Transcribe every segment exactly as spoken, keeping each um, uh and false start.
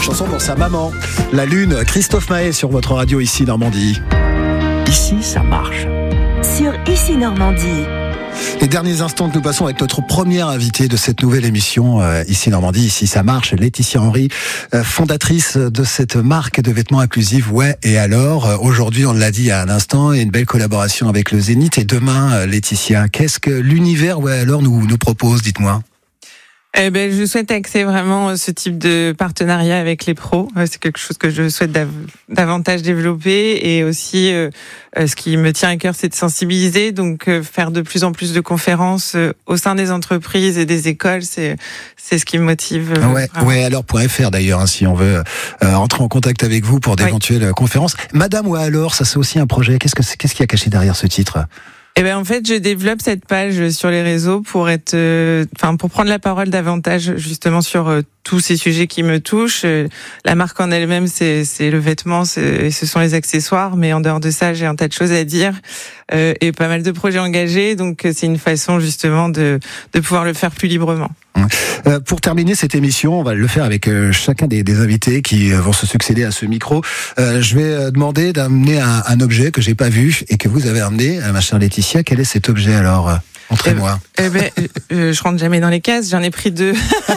chanson pour sa maman. La Lune, Christophe Maé sur votre radio ici Normandie. Ici, ça marche. Sur Ici Normandie. Les derniers instants que nous passons avec notre première invitée de cette nouvelle émission, euh, ici Normandie, ici ça marche, Laetitia Henry, euh, fondatrice de cette marque de vêtements inclusifs. Ouais, et alors, euh, aujourd'hui, on l'a dit il y a un instant, il y a une belle collaboration avec le Zénith. Et demain, euh, Laetitia, qu'est-ce que l'univers Ouais, alors nous, nous propose, dites-moi. Eh ben, je souhaite axer vraiment ce type de partenariat avec les pros. C'est quelque chose que je souhaite dav- davantage développer, et aussi euh, ce qui me tient à cœur, c'est de sensibiliser. Donc, euh, faire de plus en plus de conférences euh, au sein des entreprises et des écoles, c'est c'est ce qui me motive. Euh, ouais, ouais. Alors point F R d'ailleurs, hein, si on veut euh, entrer en contact avec vous pour d'éventuelles oui. conférences. Madame Ouais alors, ça c'est aussi un projet. Qu'est-ce que c'est, qu'est-ce qu'il y a caché derrière ce titre? Eh ben en fait, je développe cette page sur les réseaux pour être, euh, enfin pour prendre la parole davantage justement sur euh, tous ces sujets qui me touchent. Euh, la marque en elle-même, c'est c'est le vêtement, c'est, ce sont les accessoires, mais en dehors de ça, j'ai un tas de choses à dire euh, et pas mal de projets engagés. Donc c'est une façon justement de de pouvoir le faire plus librement. Euh, pour terminer cette émission, on va le faire avec euh, chacun des, des invités qui euh, vont se succéder à ce micro. Euh, je vais euh, demander d'amener un, un objet que j'ai pas vu et que vous avez amené, euh, ma chère Laetitia. Quel est cet objet alors euh, Montrez-moi. Eh ben, eh ben euh, je rentre jamais dans les cases. J'en ai pris deux.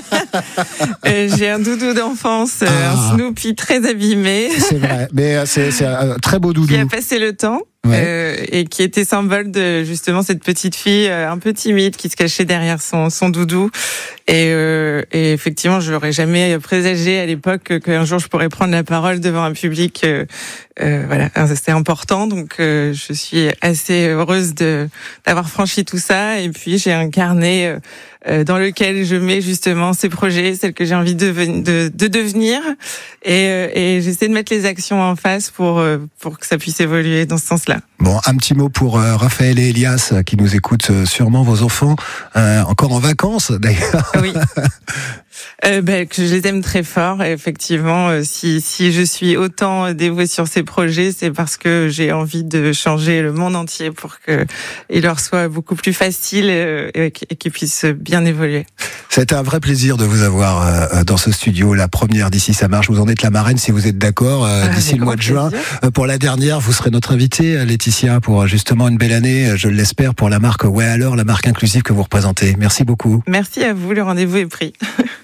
euh, j'ai un doudou d'enfance, euh, ah. un Snoopy très abîmé. C'est vrai, mais euh, c'est, c'est un très beau doudou. Qui a passé le temps. Ouais. Euh, et qui était symbole de justement cette petite fille euh, un peu timide qui se cachait derrière son, son doudou. Et, euh, et effectivement, je n'aurais jamais présagé à l'époque qu'un jour je pourrais prendre la parole devant un public. Euh, euh, voilà, c'était important. Donc, euh, je suis assez heureuse de d'avoir franchi tout ça. Et puis, j'ai un carnet euh, dans lequel je mets justement ces projets, celles que j'ai envie de, de, de devenir. Et, euh, et j'essaie de mettre les actions en face pour euh, pour que ça puisse évoluer dans ce sens-là. Bon, un petit mot pour euh, Raphaël et Elias euh, qui nous écoutent euh, sûrement, vos enfants, euh, encore en vacances d'ailleurs. Oui. Euh, ben, que je les aime très fort. Et effectivement, euh, si si je suis autant dévouée sur ces projets, c'est parce que j'ai envie de changer le monde entier pour que il leur soit beaucoup plus facile euh, et qu'ils puissent bien évoluer. C'était un vrai plaisir de vous avoir euh, dans ce studio. La première d'Ici ça marche. Vous en êtes la marraine si vous êtes d'accord. Euh, ah, d'ici le mois de juin, euh, pour la dernière, vous serez notre invitée, Laetitia, pour justement une belle année, je l'espère, pour la marque Ouais alors, la marque inclusive que vous représentez. Merci beaucoup. Merci à vous. Le rendez-vous est pris.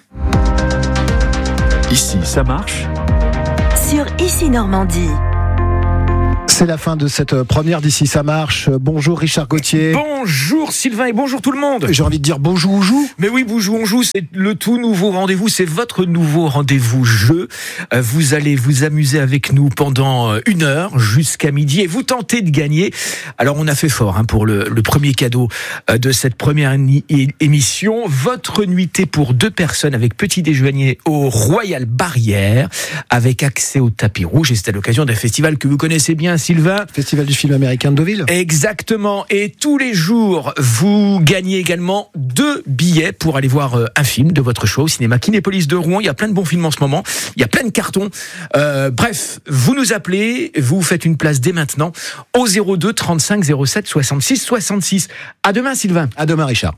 Ici, ça marche. Sur Ici Normandie. C'est la fin de cette première d'Ici ça marche. Bonjour Richard Gauthier. Bonjour Sylvain et bonjour tout le monde. J'ai envie de dire bonjour on joue. Mais oui, bonjour on joue, c'est le tout nouveau rendez-vous, c'est votre nouveau rendez-vous jeu. Vous allez vous amuser avec nous pendant une heure jusqu'à midi et vous tentez de gagner. Alors on a fait fort hein, pour le, le premier cadeau de cette première ni- émission. Votre nuitée pour deux personnes avec petit déjeuner au Royal Barrière avec accès au tapis rouge, et c'est à l'occasion d'un festival que vous connaissez bien, Sylvain. Festival du film américain de Deauville. Exactement. Et tous les jours, vous gagnez également deux billets pour aller voir un film de votre choix au cinéma Kinépolis de Rouen. Il y a plein de bons films en ce moment. Il y a plein de cartons. Euh, bref, vous nous appelez, vous vous faites une place dès maintenant au zéro deux trente-cinq zéro sept soixante-six soixante-six. À demain, Sylvain. À demain, Richard.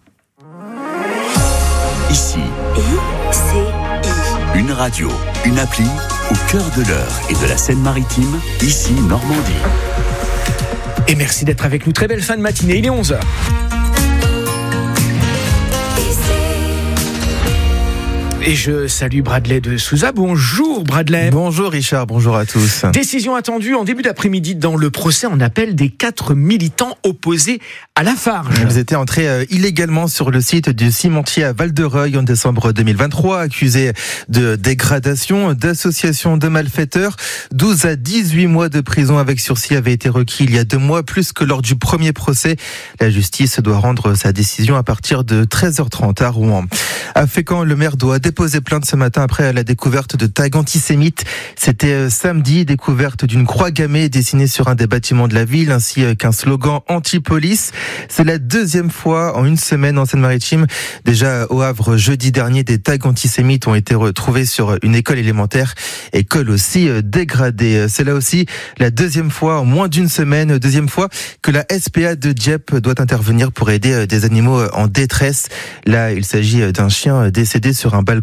Ici. I C I. Une radio, une appli au cœur de l'Eure et de la Seine-Maritime, ici Normandie. Et merci d'être avec nous. Très belle fin de matinée. Il est onze heures. Et je salue Bradley de Souza. Bonjour Bradley. Bonjour Richard, bonjour à tous. Décision attendue en début d'après-midi dans le procès en appel des quatre militants opposés à Lafarge. Ils étaient entrés euh, illégalement sur le site du cimentier à Val-de-Reuil en décembre deux mille vingt-trois, accusés de dégradation, d'association de malfaiteurs. douze à dix-huit mois de prison avec sursis avaient été requis il y a deux mois, plus que lors du premier procès. La justice doit rendre sa décision à partir de treize heures trente à Rouen. À Fécamp, le maire doit déposé plainte ce matin après la découverte de tags antisémites. C'était samedi, découverte d'une croix gammée dessinée sur un des bâtiments de la ville, ainsi qu'un slogan anti-police. C'est la deuxième fois en une semaine en Seine-Maritime. Déjà au Havre, jeudi dernier, des tags antisémites ont été retrouvés sur une école élémentaire, école aussi dégradée. C'est là aussi la deuxième fois en moins d'une semaine, deuxième fois que la S P A de Dieppe doit intervenir pour aider des animaux en détresse. Là, il s'agit d'un chien décédé sur un balcon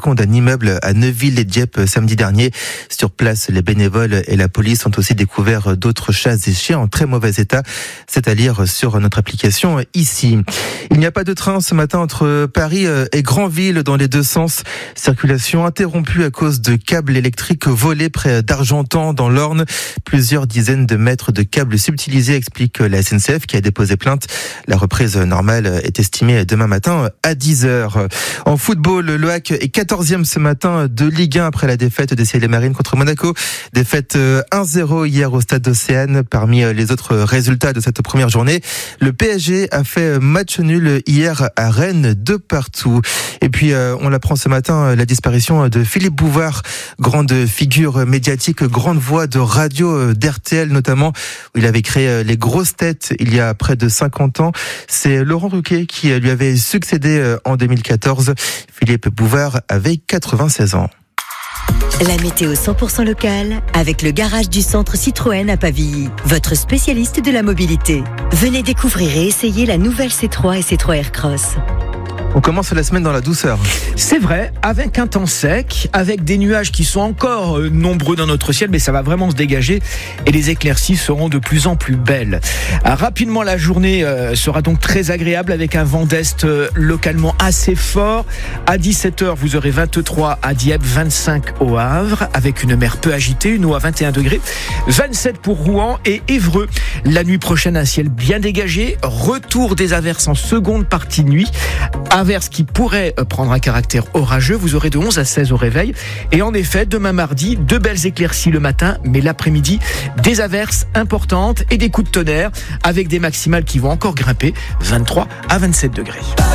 balcon d'un immeuble à Neuville-les-Dieppe samedi dernier. Sur place, les bénévoles et la police ont aussi découvert d'autres chats et chiens en très mauvais état. C'est à lire sur notre application ici. Il n'y a pas de train ce matin entre Paris et Granville dans les deux sens. Circulation interrompue à cause de câbles électriques volés près d'Argentan dans l'Orne. Plusieurs dizaines de mètres de câbles subtilisés, explique la S N C F qui a déposé plainte. La reprise normale est estimée demain matin à dix heures. En football, le L O A C est quatorzième ce matin de Ligue un après la défaite des Ciel et Marines contre Monaco. Défaite un zéro hier au stade d'Océane. Parmi les autres résultats de cette première journée, le P S G a fait match nul hier à Rennes de partout. Et puis on l'apprend ce matin, la disparition de Philippe Bouvard, grande figure médiatique, grande voix de radio d'R T L notamment, où il avait créé les grosses têtes il y a près de cinquante ans. C'est Laurent Ruquier qui lui avait succédé en deux mille quatorze. Philippe Bouvard avait quatre-vingt-seize ans. La météo cent pour cent locale avec le garage du centre Citroën à Pavilly, votre spécialiste de la mobilité. Venez découvrir et essayer la nouvelle C trois et C trois Aircross. On commence la semaine dans la douceur. C'est vrai, avec un temps sec, avec des nuages qui sont encore euh, nombreux dans notre ciel, mais ça va vraiment se dégager et les éclaircies seront de plus en plus belles. Euh, rapidement, la journée euh, sera donc très agréable avec un vent d'est euh, localement assez fort. À dix-sept heures, vous aurez vingt-trois à Dieppe, vingt-cinq au Havre, avec une mer peu agitée, une eau à vingt et un degrés, vingt-sept pour Rouen et Évreux. La nuit prochaine, un ciel bien dégagé, retour des averses en seconde partie de nuit. Averses qui pourraient prendre un caractère orageux. Vous aurez de onze à seize au réveil. Et en effet, demain mardi, deux belles éclaircies le matin, mais l'après-midi, des averses importantes et des coups de tonnerre avec des maximales qui vont encore grimper, vingt-trois à vingt-sept degrés.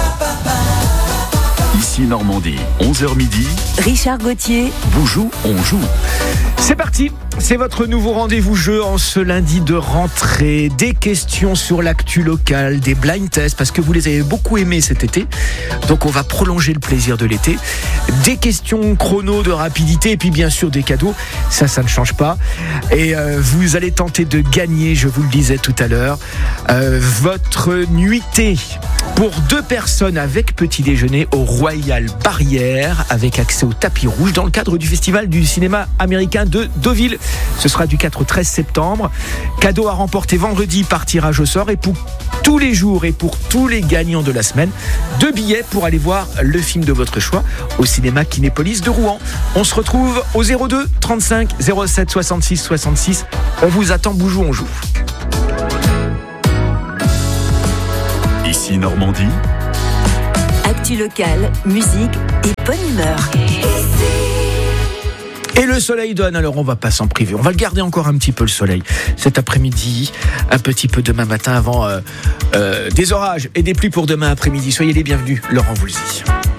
Ici Normandie, onze heures midi. Richard Gauthier. Vous jouez, on joue. C'est parti, c'est votre nouveau rendez-vous jeu en ce lundi de rentrée. Des questions sur l'actu locale, des blind tests, parce que vous les avez beaucoup aimés cet été. Donc on va prolonger le plaisir de l'été. Des questions chrono de rapidité et puis bien sûr des cadeaux. Ça, ça ne change pas. Et euh, vous allez tenter de gagner, je vous le disais tout à l'heure, euh, votre nuitée pour deux personnes avec petit déjeuner au Royal Barrière avec accès au tapis rouge dans le cadre du festival du cinéma américain de Deauville. Ce sera du quatre au treize septembre. Cadeau à remporter vendredi par tirage au sort et pour tous les jours et pour tous les gagnants de la semaine, deux billets pour aller voir le film de votre choix au cinéma Kinépolis de Rouen. On se retrouve au zéro deux trente-cinq zéro sept soixante-six soixante-six. On vous attend, Boujou, on joue. Ici Normandie. Actu locale, musique et bonne humeur. Et le soleil donne, alors on va pas s'en priver. On va le garder encore un petit peu le soleil cet après-midi, un petit peu demain matin avant euh, euh, des orages et des pluies pour demain après-midi. Soyez les bienvenus, Laurent Voulzy.